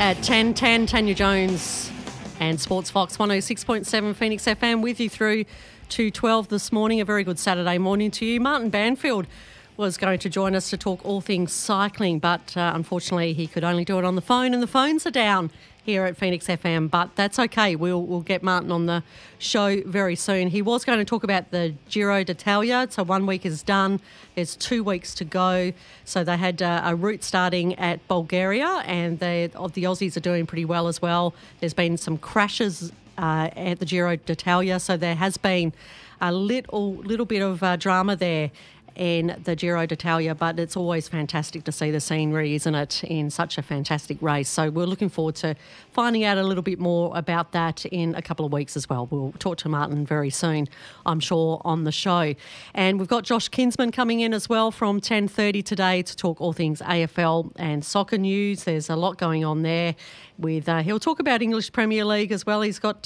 At 10:10, Tanya Jones and Sports Fox 106.7 Phoenix FM with you through to 12 this morning. A very good Saturday morning to you. Martin Banfield was going to join us to talk all things cycling, but unfortunately he could only do it on the phone, and the phones are down here at Phoenix FM, but that's okay. We'll get Martin on the show very soon. He was going to talk about the Giro d'Italia. So 1 week is done. There's 2 weeks to go. So they had a route starting at Bulgaria, and the Aussies are doing pretty well as well. There's been some crashes at the Giro d'Italia, so there has been a little bit of drama there in the Giro d'Italia, but it's always fantastic to see the scenery, isn't it, in such a fantastic race. So we're looking forward to finding out a little bit more about that in a couple of weeks as well. We'll talk to Martin very soon, I'm sure, on the show. And we've got Josh Kinsman coming in as well from 10:30 today to talk all things AFL and soccer news. There's a lot going on there. He'll talk about English Premier League as well. He's got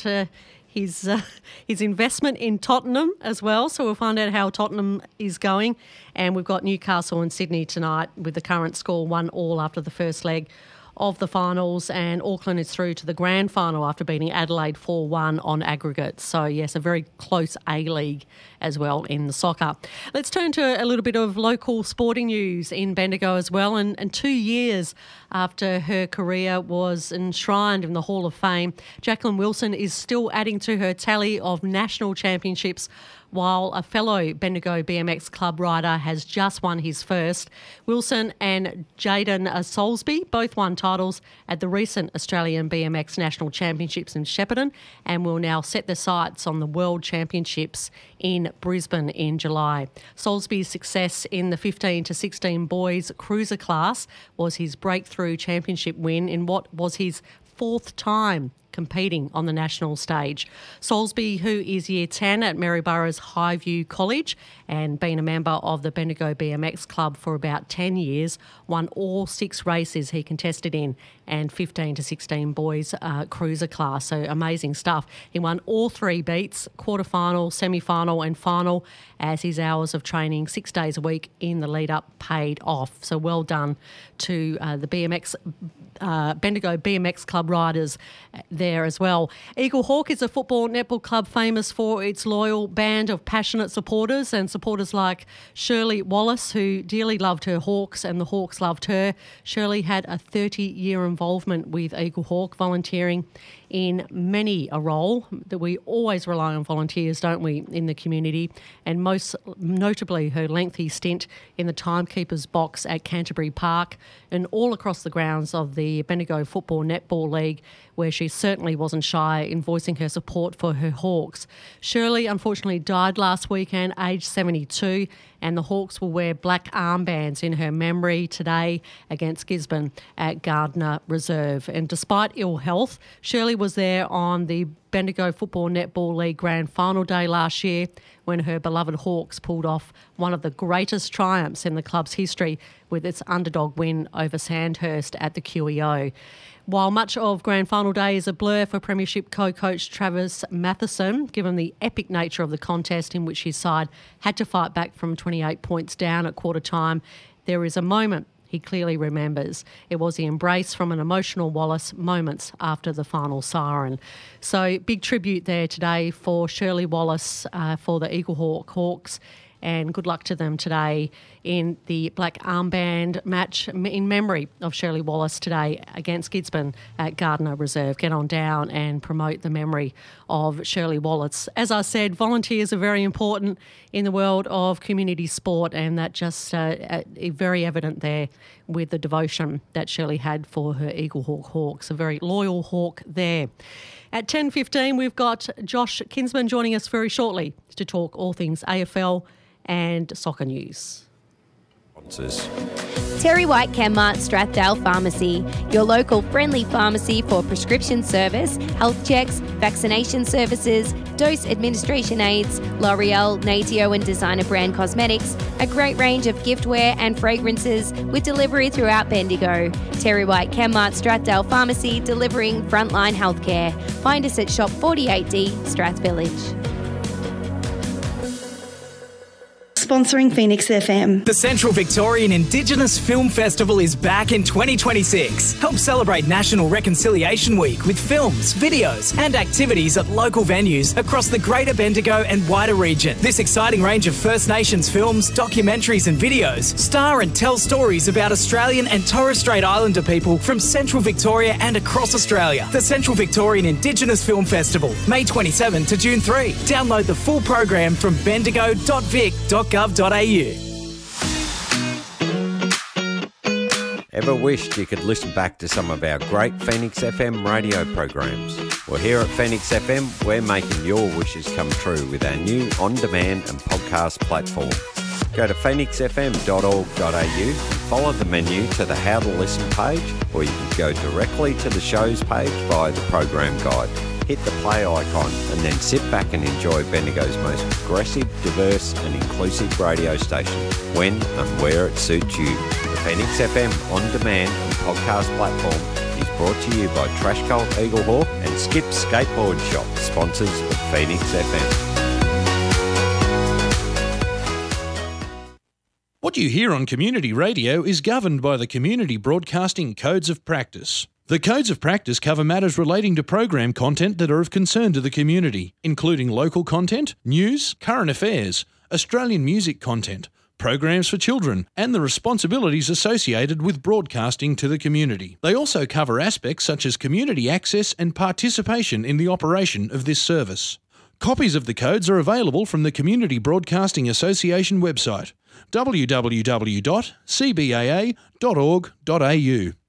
his investment in Tottenham as well, so we'll find out how Tottenham is going. And we've got Newcastle and Sydney tonight with the current score 1-1 after the first leg of the finals, and Auckland is through to the grand final after beating Adelaide 4-1 on aggregate. So, yes, a very close A-League as well in the soccer. Let's turn to a little bit of local sporting news in Bendigo as well. And 2 years after her career was enshrined in the Hall of Fame, Jacqueline Wilson is still adding to her tally of national championships, while a fellow Bendigo BMX club rider has just won his first. Wilson and Jaden Soulsby both won titles at the recent Australian BMX National Championships in Shepparton, and will now set their sights on the World Championships in Brisbane in July. Soulsby's success in the 15 to 16 boys cruiser class was his breakthrough championship win in what was his fourth time competing on the national stage. Soulsby, who is Year 10 at Maryborough's Highview College and been a member of the Bendigo BMX Club for about 10 years, won all 6 races he contested in, and 15 to 16 boys cruiser class. So amazing stuff. He won all 3 beats, quarterfinal, semi-final and final, as his hours of training 6 days a week in the lead-up paid off. So well done to the Bendigo BMX Club riders there as well. Eagle Hawk is a football netball club famous for its loyal band of passionate supporters, and supporters like Shirley Wallace, who dearly loved her Hawks and the Hawks loved her. Shirley had a 30-year involvement with Eagle Hawk, volunteering in many a role. That we always rely on volunteers, don't we, in the community, and most notably her lengthy stint in the timekeeper's box at Canterbury Park and all across the grounds of the Bendigo Football Netball League, where she certainly wasn't shy in voicing her support for her Hawks. Shirley unfortunately died last weekend, aged 72, and the Hawks will wear black armbands in her memory today against Gisborne at Gardner Reserve. And despite ill health, Shirley was there on the Bendigo Football Netball League Grand Final day last year, when her beloved Hawks pulled off one of the greatest triumphs in the club's history with its underdog win over Sandhurst at the QEO. While much of Grand Final day is a blur for Premiership co-coach Travis Matheson, given the epic nature of the contest in which his side had to fight back from 28 points down at quarter time, there is a moment he clearly remembers. It was the embrace from an emotional Wallace moments after the final siren. So big tribute there today for Shirley Wallace for the Eagle Hawk Hawks, and good luck to them today in the black armband match in memory of Shirley Wallace today against Gisborne at Gardner Reserve. Get on down and promote the memory of Shirley Wallace. As I said, volunteers are very important in the world of community sport, and that just very evident there with the devotion that Shirley had for her Eagle Hawk Hawks. A very loyal hawk there. At 10:15, we've got Josh Kinsman joining us very shortly to talk all things AFL and soccer news. Terry White Chemmart Strathdale Pharmacy, your local friendly pharmacy for prescription service, health checks, vaccination services, dose administration aids, L'Oreal, Natio and designer brand cosmetics, a great range of giftware and fragrances with delivery throughout Bendigo. Terry White Chemmart Strathdale Pharmacy, delivering frontline healthcare. Find us at Shop 48D, Strath Village. sponsoring Phoenix FM. The Central Victorian Indigenous Film Festival is back in 2026. Help celebrate National Reconciliation Week with films, videos and activities at local venues across the Greater Bendigo and wider region. This exciting range of First Nations films, documentaries and videos star and tell stories about Australian and Torres Strait Islander people from Central Victoria and across Australia. The Central Victorian Indigenous Film Festival, May 27 to June 3. Download the full program from bendigo.vic.gov.au. Ever wished you could listen back to some of our great Phoenix FM radio programs? Well, here at Phoenix FM, we're making your wishes come true with our new on-demand and podcast platform. Go to phoenixfm.org.au and follow the menu to the How to Listen page, or you can go directly to the shows page via the program guide. Hit the play icon and then sit back and enjoy Bendigo's most progressive, diverse and inclusive radio station when and where it suits you. The Phoenix FM on-demand and podcast platform is brought to you by Trash Cult Eaglehawk and Skip's Skateboard Shop, sponsors of Phoenix FM. What you hear on community radio is governed by the Community Broadcasting Codes of Practice. The Codes of Practice cover matters relating to program content that are of concern to the community, including local content, news, current affairs, Australian music content, programs for children, and the responsibilities associated with broadcasting to the community. They also cover aspects such as community access and participation in the operation of this service. Copies of the codes are available from the Community Broadcasting Association website, www.cbaa.org.au.